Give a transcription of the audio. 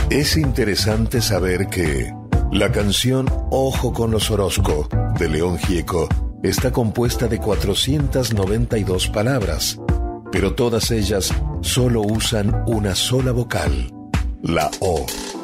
Es interesante saber que la canción Ojo con los Orozco de León Gieco está compuesta de 492 palabras, pero todas ellas solo usan una sola vocal, la O.